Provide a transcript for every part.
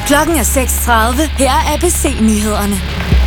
Klokken er 6:30. Her er ABC-nyhederne.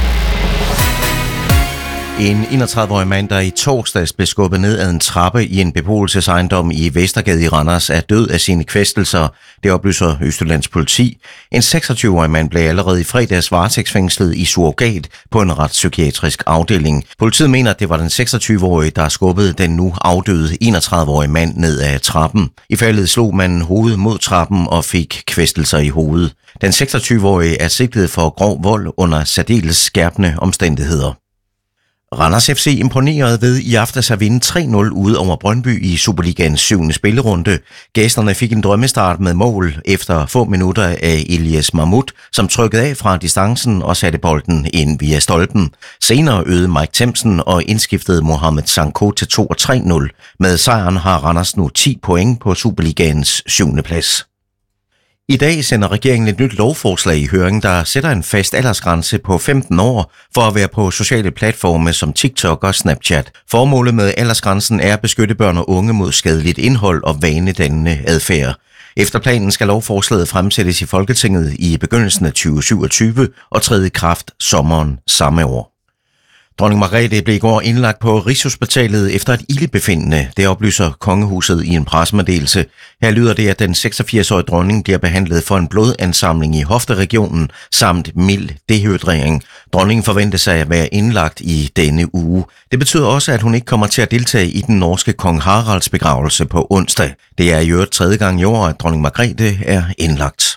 En 31-årig mand, der i torsdags blev skubbet ned ad en trappe i en beboelsesejendom i Vestergade i Randers, er død af sine kvæstelser. Det oplyser Østjyllands politi. En 26-årig mand blev allerede i fredags varetægtsfængslet i surrogat på en retspsykiatrisk afdeling. Politiet mener, at det var den 26-årige, der skubbede den nu afdøde 31-årige mand ned ad trappen. I faldet slog manden hovedet mod trappen og fik kvæstelser i hovedet. Den 26-årige er sigtet for grov vold under særdeles skærpende omstændigheder. Randers FC imponerede ved i aftes at vinde 3-0 ude over Brøndby i Superligaens 7. spillerunde. Gæsterne fik en drømmestart med mål efter få minutter af Elias Mahmoud, som trykkede af fra distancen og satte bolden ind via stolpen. Senere øgede Mike Themsen og indskiftede Mohamed Sanko til 2-3-0. Med sejren har Randers nu 10 point på Superligaens 7. plads. I dag sender regeringen et nyt lovforslag i høring, der sætter en fast aldersgrænse på 15 år for at være på sociale platforme som TikTok og Snapchat. Formålet med aldersgrænsen er at beskytte børn og unge mod skadeligt indhold og vanedannende adfærd. Efter planen skal lovforslaget fremsættes i Folketinget i begyndelsen af 2027 og træde i kraft sommeren samme år. Dronning Margrethe blev i går indlagt på Rigshospitalet efter et ildebefindende. Det oplyser kongehuset i en pressemeddelelse. Her lyder det, at den 86-årige dronning bliver behandlet for en blodansamling i hofteregionen samt mild dehydrering. Dronningen forventer sig at være indlagt i denne uge. Det betyder også, at hun ikke kommer til at deltage i den norske kong Haralds begravelse på onsdag. Det er i øvrigt 3. gang i år, at dronning Margrethe er indlagt.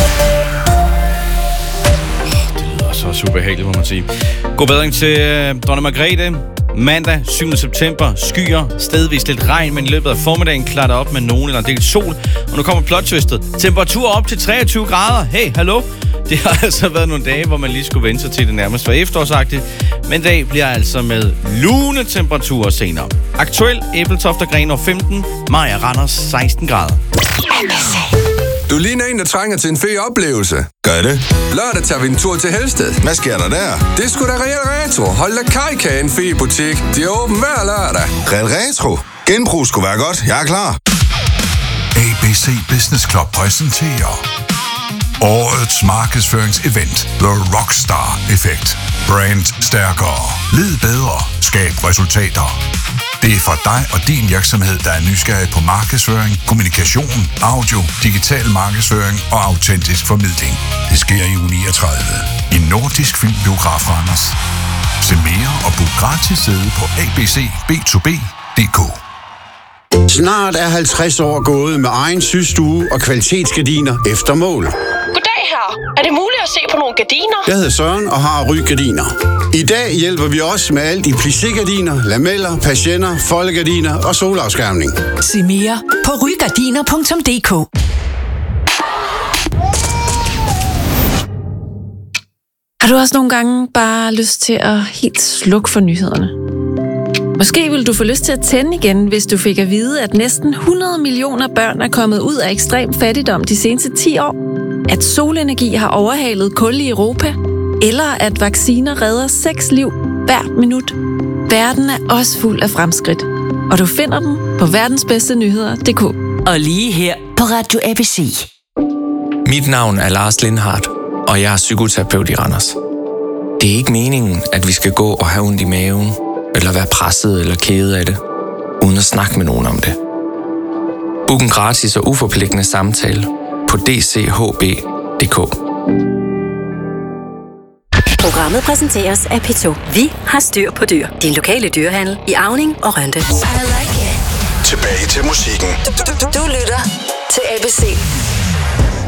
Så super heldigt, må man sige. God bedring til dronning Margrethe. Mandag 7. september. Skyer, stedvist lidt regn, men i løbet af formiddagen klarer det op med nogen eller en del sol. Og nu kommer plot-twistet. Temperatur op til 23 grader. Hey, hallo? Det har altså været nogle dage, hvor man lige skulle vente sig til det nærmest var efterårsagtigt. Men dag bliver altså med lune temperaturer senere. Aktuel Æbeltoft og Grenaa 15. Maja Randers 16 grader. Du ligner en, der trænger til en fed oplevelse. Gør det? Lørdag tager vi en tur til Helsted. Hvad sker der der? Det er sgu da Real Retro. Hold da kajka, en fed butik. De er åben hver lørdag. Real Retro? Genbrug skulle være godt. Jeg er klar. ABC Business Club præsenterer årets markedsføringsevent. The Rockstar Effekt. Brand stærkere. Led bedre. Skab resultater. Det er for dig og din virksomhed, der er nysgerrig på markedsføring, kommunikation, audio, digital markedsføring og autentisk formidling. Det sker i uge 39 i Nordisk Filmbiograf Randers. Se mere og book gratis sæde på abcb2b.dk. Snart er 50 år gået med egen systue og kvalitetsgardiner efter mål. Goddag her. Er det muligt at se på nogle gardiner? Jeg hedder Søren og har Ry Gardiner. I dag hjælper vi også med alt i plissé-gardiner, lameller, persienner, foldegardiner og solafskærmning. Se mere på rygardiner.dk. Har du også nogle gange bare lyst til at helt slukke for nyhederne? Måske vil du få lyst til at tænde igen, hvis du fik at vide, at næsten 100 millioner børn er kommet ud af ekstrem fattigdom de seneste 10 år, at solenergi har overhalet kul i Europa, eller at vacciner redder 6 liv hvert minut. Verden er også fuld af fremskridt, og du finder den på verdensbedstenyheder.dk. Og lige her på Radio ABC. Mit navn er Lars Lindhardt, og jeg er psykoterapeut i Randers. Det er ikke meningen, at vi skal gå og have ondt i maven, eller være presset eller kede af det, uden at snakke med nogen om det. Book en gratis og uforpligtende samtale på dchb.dk. Programmet præsenteres af P2. Vi har styr på dyr. Din lokale dyrehandel i Auning og Rønde. Tilbage til musikken. Du lytter til ABC.